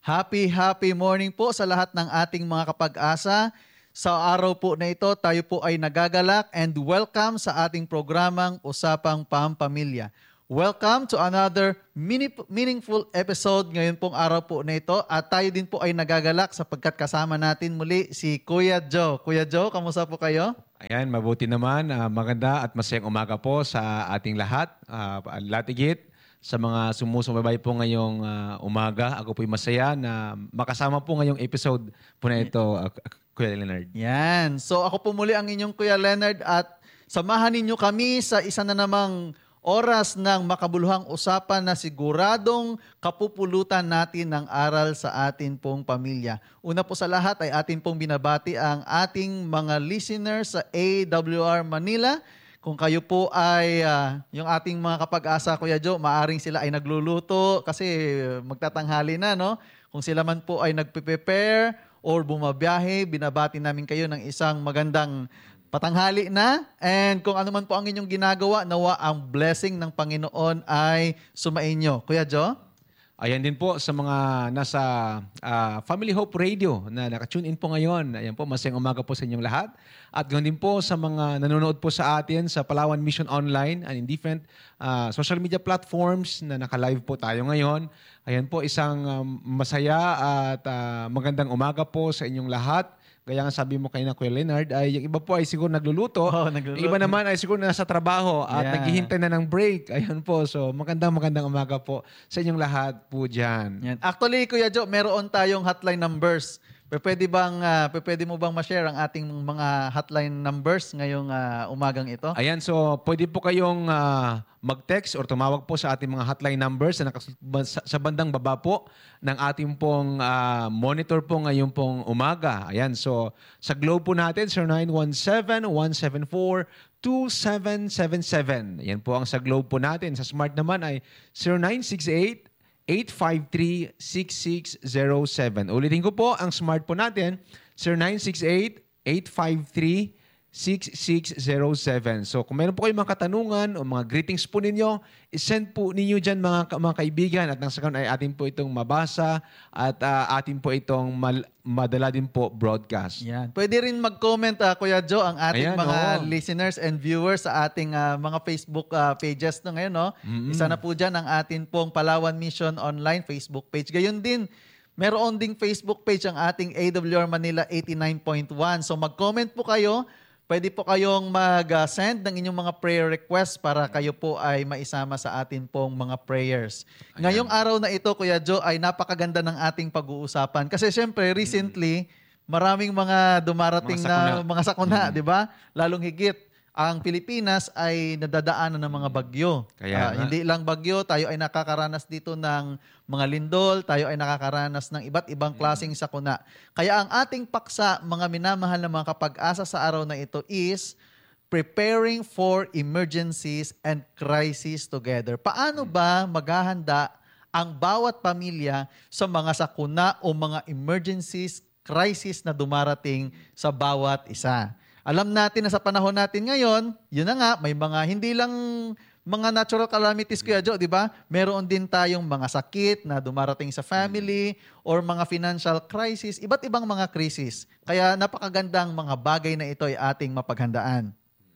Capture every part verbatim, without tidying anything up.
Happy, happy morning po sa lahat ng ating mga kapag-asa. Sa araw po na ito, tayo po ay nagagalak and welcome sa ating programang Usapang Pampamilya. Welcome to another mini- meaningful episode ngayon pong araw po na ito at tayo din po ay nagagalak sapagkat kasama natin muli si Kuya Joe. Kuya Joe, kamusta po kayo? Ayan, mabuti naman. Uh, maganda at masayang umaga po sa ating lahat. Uh, latigit sa mga sumusubaybay po ngayong uh, umaga. Ako po'y masaya na makasama po ngayong episode po na ito, uh, Kuya Leonard. Yan. So ako po muli ang inyong Kuya Leonard at samahan ninyo kami sa isa na namang oras ng makabuluhang usapan na siguradong kapupulutan natin ng aral sa atin pong pamilya. Una po sa lahat ay atin pong binabati ang ating mga listeners sa A W R Manila. Kung kayo po ay, uh, yung ating mga kapag-asa, Kuya Joe, maaring sila ay nagluluto kasi magtatanghali na, no? Kung sila man po ay nagpe-prepare or bumabiyahe, binabati namin kayo ng isang magandang patanghali na. And kung ano man po ang inyong ginagawa, nawa ang blessing ng Panginoon ay sumainyo. Kuya Joe? Ayan din po sa mga nasa uh, Family Hope Radio na naka-tune in po ngayon. Ayan po, masayang umaga po sa inyong lahat. At ganoon din po sa mga nanonood po sa atin sa Palawan Mission Online and in different uh, social media platforms na naka-live po tayo ngayon. Ayan po, isang um, masaya at uh, magandang umaga po sa inyong lahat. Gaya nga sabi mo kayo na Kuya Leonard, ay yung iba po ay siguro nagluluto. Oh, nagluluto. Yung iba naman ay siguro nasa trabaho at yeah. naghihintay na ng break. Ayan po. So magandang magandang umaga po sa inyong lahat po dyan. Yan. Actually, Kuya Joe, meron tayong hotline numbers. Pwede bang uh, pwede mo bang ma-share ang ating mga hotline numbers ngayong uh, umagang ito? Ayan, so pwede po kayong uh, mag-text or tumawag po sa ating mga hotline numbers na nakas- sa bandang baba po ng ating pong uh, monitor po ngayong pong umaga. Ayan, so sa Globe po natin, zero nine one seven, one seven four, two seven seven seven. Ayan po ang sa Globe po natin. Sa Smart naman ay zero nine six eight, eight five three, six six zero seven. Ulitin ko po, ang Smart po natin, zero nine six eight, eight five three, six six zero seven. So kung meron po kayong mga katanungan o mga greetings po ninyo, isend po ninyo dyan mga, mga kaibigan at nang sa kanon ay atin po itong mabasa at uh, atin po itong mal- madala din po broadcast. Yan. Pwede rin mag-comment, uh, Kuya Joe, ang ating Ayan, mga oh. listeners and viewers sa ating uh, mga Facebook uh, pages no ngayon. No? Mm-hmm. Isa na po dyan ang atin pong Palawan Mission Online Facebook page. Gayon din, meron ding Facebook page ang ating A W R Manila eighty-nine point one. So mag-comment po kayo. Pwede po kayong mag-send ng inyong mga prayer requests para kayo po ay maisama sa atin pong mga prayers. Ayan. Ngayong araw na ito, Kuya Joe, ay napakaganda ng ating pag-uusapan. Kasi syempre, recently, maraming mga dumarating mga sakuna. na mga sakuna, mm-hmm. di ba? Lalong higit. Ang Pilipinas ay nadadaanan ng mga bagyo. Kaya uh, hindi lang bagyo, tayo ay nakakaranas dito ng mga lindol, tayo ay nakakaranas ng iba't ibang klaseng sakuna. Kaya ang ating paksa, mga minamahal na mga kapag-asa sa araw na ito is preparing for emergencies and crises together. Paano ba maghahanda ang bawat pamilya sa mga sakuna o mga emergencies, crisis na dumarating sa bawat isa? Alam natin na sa panahon natin ngayon, yun na nga, may mga hindi lang mga natural calamities, Kuya Joe, di ba? Meron din tayong mga sakit na dumarating sa family or mga financial crisis, iba't ibang mga krisis. Kaya napakagandang mga bagay na ito ay ating mapaghandaan.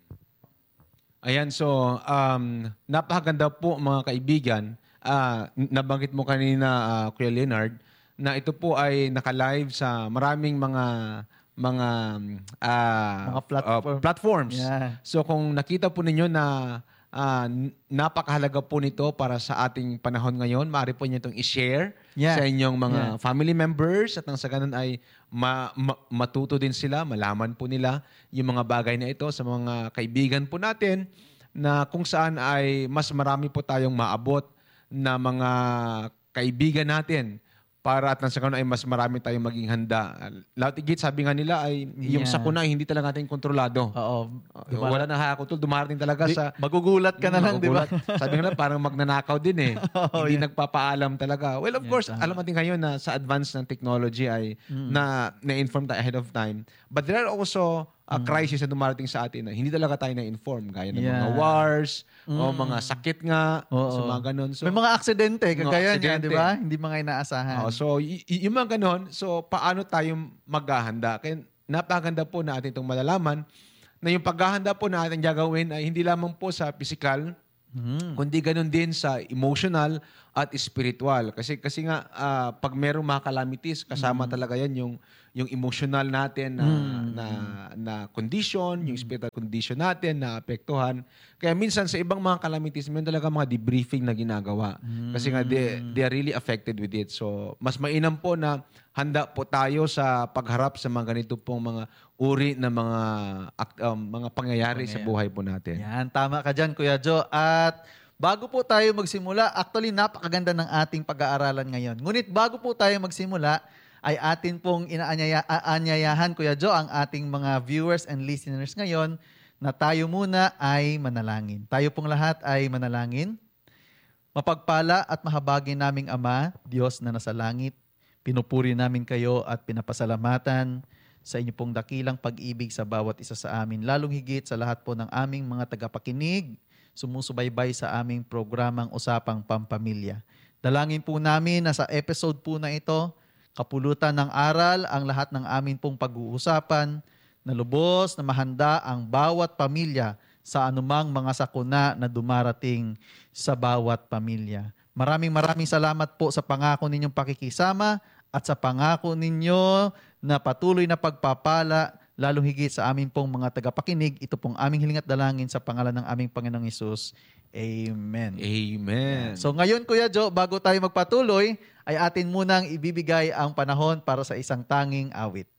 Ayan, so um, napakaganda po mga kaibigan. Uh, nabanggit mo kanina, uh, Kuya Leonard, na ito po ay naka-live sa maraming mga mga uh, mga platform. uh, platforms. Yeah. So kung nakita po ninyo na uh, napakahalaga po nito para sa ating panahon ngayon, maaari po niyo itong i-share yeah. sa inyong mga yeah. family members at nang sa ganun ay ma- ma- matuto din sila, malaman po nila yung mga bagay na ito sa mga kaibigan po natin na kung saan ay mas marami po tayong maabot na mga kaibigan natin para at nang sa kanon ay mas marami tayong maging handa. Lahat igit, sabi nga nila ay yung Yeah. sakuna ay hindi talaga natin kontrolado. Oo. Uh, wala na hakutol, dumarating talaga Di, sa... Magugulat ka na lang, di ba? Sabi nga parang magnanakaw din eh. Oh, hindi yeah. nagpapaalam talaga. Well, of Yeah, course, tama. alam natin ngayon na sa advance ng technology ay Mm. na na-inform tayo ahead of time. But there are also uh, crisis na dumarating sa atin na hindi talaga tayo na-inform. Gaya ng Yeah. mga wars, Mm. o mga sakit nga, Oo. so mga ganun. So, May mga aksidente, Mga kagaya niya, aksidente. di ba? Hindi mga inaasahan. oh, so y- y- yung mga ganun, so paano tayo maghahanda? Kaya napakaganda po na atin itong malalaman na yung paghahanda po na ating gagawin ay hindi lamang po sa physical, Mhm. kundi ganun din sa emotional at spiritual. Kasi kasi nga ah, pag merong mga calamities, kasama talaga 'yan yung yung emotional natin na na na condition, yung spiritual condition natin na apektuhan. Kaya minsan sa ibang mga calamities, meron talaga mga debriefing na ginagawa. Kasi nga they, they are really affected with it. So mas mainam po na handa po tayo sa pagharap sa mga ganito pong mga uri ng mga ak- um, mga pangyayari sa buhay po natin. Yan, tama ka dyan, Kuya Joe. At bago po tayo magsimula, actually napakaganda ng ating pag-aaralan ngayon. Ngunit bago po tayo magsimula, ay atin pong inaanyaya, aanyayahan, Kuya Joe, ang ating mga viewers and listeners ngayon na tayo muna ay manalangin. Tayo pong lahat ay manalangin. Mapagpala at mahabagin naming Ama, Diyos na nasa langit, pinupuri namin kayo at pinapasalamatan sa inyo pong dakilang pag-ibig sa bawat isa sa amin. Lalong higit sa lahat po ng aming mga tagapakinig, sumusubaybay sa aming programang Usapang Pampamilya. Dalangin po namin na sa episode po na ito, kapulutan ng aral ang lahat ng amin pong pag-uusapan, na lubos na mahanda ang bawat pamilya sa anumang mga sakuna na dumarating sa bawat pamilya. Maraming maraming salamat po sa pangako ninyong pakikisama at sa pangako ninyo na patuloy na pagpapala, lalong higit sa amin pong mga tagapakinig. Ito pong aming hiling at dalangin sa pangalan ng aming Panginoong Hesus. Amen. Amen. So ngayon, Kuya Joe, bago tayo magpatuloy, ay atin munang ibibigay ang panahon para sa isang tanging awit.